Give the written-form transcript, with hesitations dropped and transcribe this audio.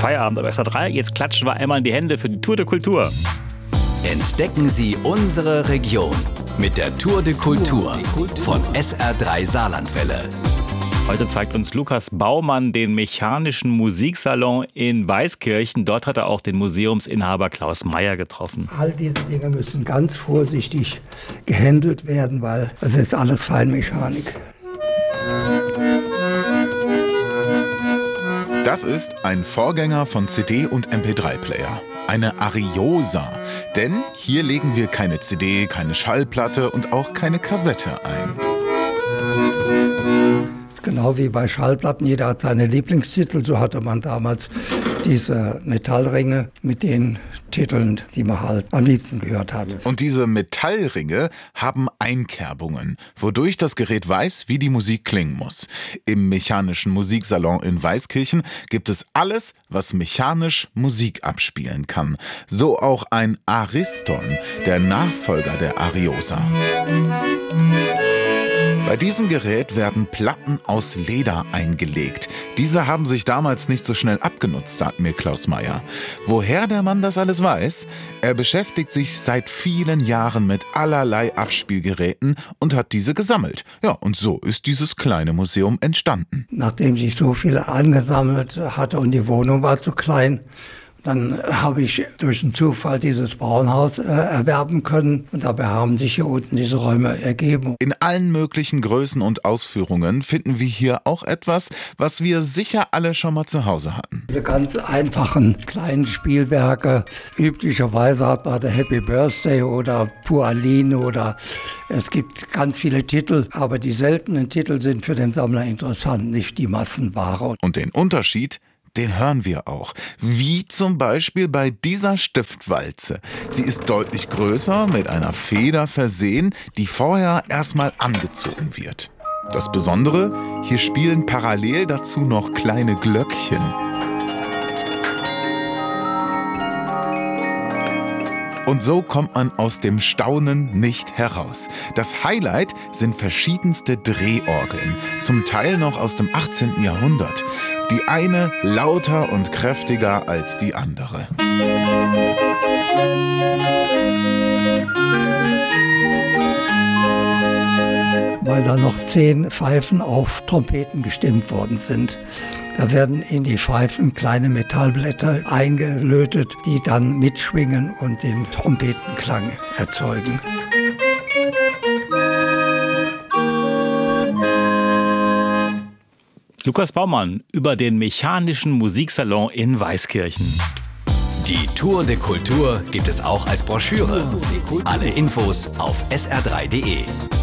Feierabend auf SR3. Jetzt klatschen wir einmal in die Hände für die Tour de Kultur. Entdecken Sie unsere Region mit der Tour de Kultur von SR3 Saarlandwelle. Heute zeigt uns Lukas Baumann den Mechanischen Musiksalon in Weißkirchen. Dort hat er auch den Museumsinhaber Klaus Meyer getroffen. All diese Dinge müssen ganz vorsichtig gehandelt werden, weil das ist alles Feinmechanik. Das ist ein Vorgänger von CD- und MP3-Player. Eine Ariosa. Denn hier legen wir keine CD, keine Schallplatte und auch keine Kassette ein. Genau wie bei Schallplatten, jeder hat seine Lieblingstitel, so hatte man damals diese Metallringe mit den Titeln, die man halt am liebsten gehört hat. Und diese Metallringe haben Einkerbungen, wodurch das Gerät weiß, wie die Musik klingen muss. Im Mechanischen Musiksalon in Weißkirchen gibt es alles, was mechanisch Musik abspielen kann. So auch ein Ariston, der Nachfolger der Ariosa. Bei diesem Gerät werden Platten aus Leder eingelegt. Diese haben sich damals nicht so schnell abgenutzt, sagt mir Klaus Meyer. Woher der Mann das alles weiß? Er beschäftigt sich seit vielen Jahren mit allerlei Abspielgeräten und hat diese gesammelt. Ja, und so ist dieses kleine Museum entstanden. Nachdem sich so viel angesammelt hatte und die Wohnung war zu klein, dann habe ich durch einen Zufall dieses Bauernhaus erwerben können und dabei haben sich hier unten diese Räume ergeben. In allen möglichen Größen und Ausführungen finden wir hier auch etwas, was wir sicher alle schon mal zu Hause hatten. Diese ganz einfachen kleinen Spielwerke, üblicherweise hat man der Happy Birthday oder Puraline oder es gibt ganz viele Titel, aber die seltenen Titel sind für den Sammler interessant, nicht die Massenware. Und den Unterschied, den hören wir auch. Wie zum Beispiel bei dieser Stiftwalze. Sie ist deutlich größer, mit einer Feder versehen, die vorher erstmal angezogen wird. Das Besondere, hier spielen parallel dazu noch kleine Glöckchen. Und so kommt man aus dem Staunen nicht heraus. Das Highlight sind verschiedenste Drehorgeln, zum Teil noch aus dem 18. Jahrhundert. Die eine lauter und kräftiger als die andere. Weil da noch 10 Pfeifen auf Trompeten gestimmt worden sind. Da werden in die Pfeifen kleine Metallblätter eingelötet, die dann mitschwingen und den Trompetenklang erzeugen. Lukas Baumann über den Mechanischen Musiksalon in Weißkirchen. Die Tour de Kultur gibt es auch als Broschüre. Alle Infos auf sr3.de.